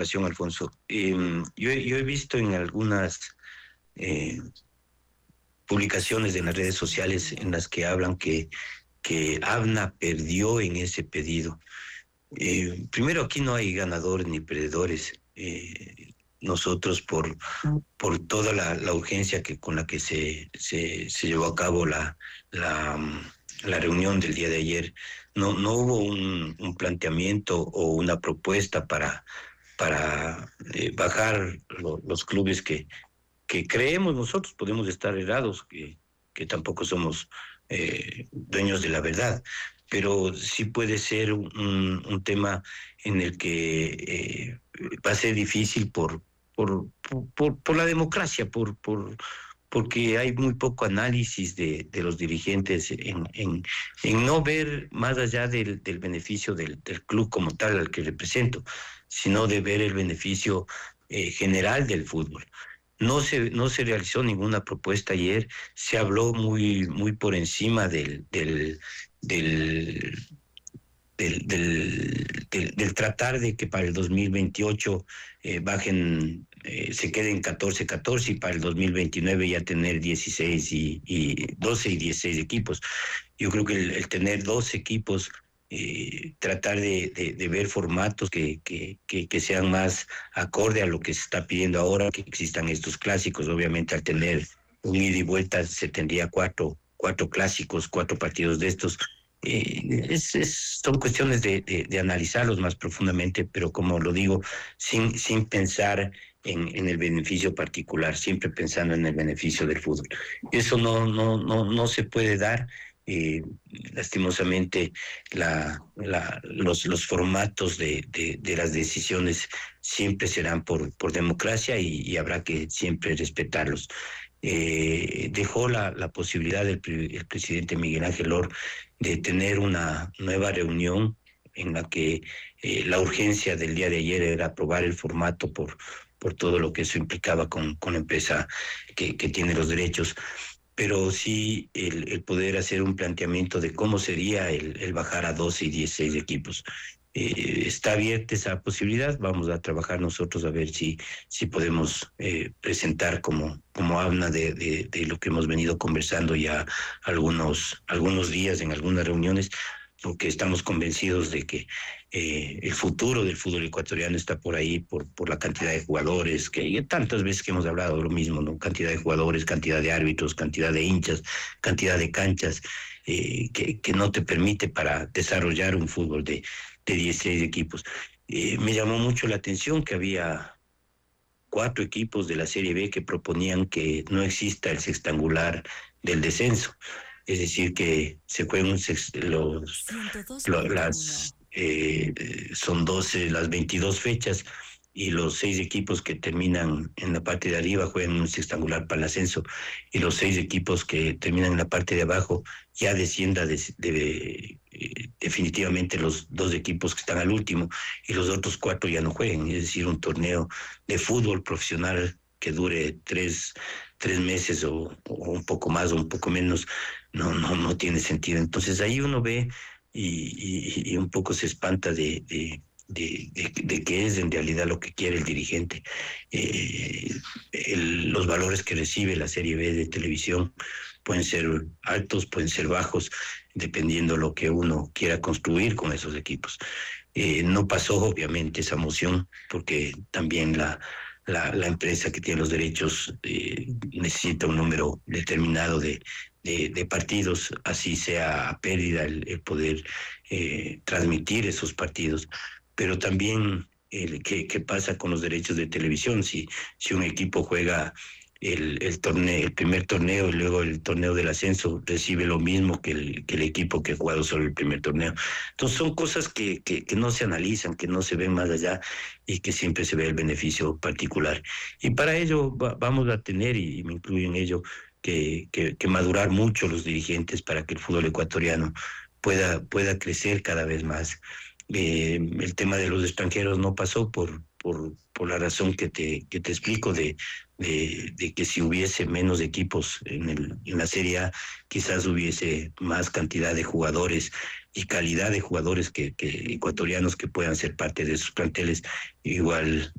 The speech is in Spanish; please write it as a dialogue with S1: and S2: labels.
S1: Alfonso. Yo he visto en algunas eh, publicaciones en las redes sociales en las que hablan que ABNA perdió en ese pedido. Primero, aquí no hay ganadores ni perdedores. Nosotros, por toda la urgencia con la que se llevó a cabo la reunión del día de ayer, no hubo un planteamiento o una propuesta para bajar los clubes que creemos nosotros. Podemos estar errados, que tampoco somos dueños de la verdad, pero sí puede ser un tema en el que va a ser difícil por la democracia, porque hay muy poco análisis de los dirigentes en no ver más allá del beneficio del club como tal al que represento, sino de ver el beneficio general del fútbol. No se realizó ninguna propuesta ayer, se habló muy por encima del, del tratar de que para el 2028 se queden 14 y para el 2029 ya tener 16 y 12 y 16 equipos. Yo creo que el tener 12 equipos, tratar de ver formatos que sean más acorde a lo que se está pidiendo ahora, que existan estos clásicos. Obviamente, al tener un ida y vuelta, se tendría cuatro clásicos, cuatro partidos de estos. Son cuestiones de analizarlos más profundamente, pero como lo digo, sin pensar en el beneficio particular, siempre pensando en el beneficio del fútbol. Eso no se puede dar. eh, Lastimosamente, los formatos de las decisiones siempre serán por democracia, y habrá que siempre respetarlos. Dejó la posibilidad el presidente Miguel Ángel Or de tener una nueva reunión en la que la urgencia del día de ayer era aprobar el formato por todo lo que eso implicaba con la empresa que tiene los derechos, pero sí el poder hacer un planteamiento de cómo sería el bajar a 12 y 16 equipos. Está abierta esa posibilidad. Vamos a trabajar nosotros a ver si podemos presentar como habla de lo que hemos venido conversando ya algunos días en algunas reuniones, porque estamos convencidos de que el futuro del fútbol ecuatoriano está por ahí, por la cantidad de jugadores, que tantas veces que hemos hablado de lo mismo, ¿no? Cantidad de jugadores, cantidad de árbitros, cantidad de hinchas, cantidad de canchas, que no te permite para desarrollar un fútbol de 16 equipos. Me llamó mucho la atención que había 4 equipos de la Serie B que proponían que no exista el sextangular del descenso, es decir, que se jueguen son 12, las 22 fechas, y los 6 equipos que terminan en la parte de arriba juegan un sextangular para el ascenso, y los 6 equipos que terminan en la parte de abajo ya descienda definitivamente los 2 equipos que están al último, y los otros 4 ya no jueguen. Es decir, un torneo de fútbol profesional que dure tres meses o un poco más o un poco menos, no tiene sentido. Entonces ahí uno ve y un poco se espanta de qué es en realidad lo que quiere el dirigente. Los valores que recibe la Serie B de televisión pueden ser altos, pueden ser bajos, dependiendo lo que uno quiera construir con esos equipos. No pasó obviamente esa moción, porque también la empresa que tiene los derechos necesita un número determinado de partidos, así sea a pérdida el poder transmitir esos partidos. Pero también qué pasa con los derechos de televisión. Si un equipo juega el primer torneo y luego el torneo del ascenso, recibe lo mismo que el equipo que ha jugado solo el primer torneo. Entonces son cosas que no se analizan, que no se ven más allá, y que siempre se ve el beneficio particular. Y para ello vamos a tener, y me incluyo en ello, que madurar mucho los dirigentes para que el fútbol ecuatoriano pueda crecer cada vez más. El tema de los extranjeros no pasó por la razón que te explico, de que si hubiese menos equipos en la Serie A, quizás hubiese más cantidad de jugadores y calidad de jugadores que ecuatorianos que puedan ser parte de sus planteles igual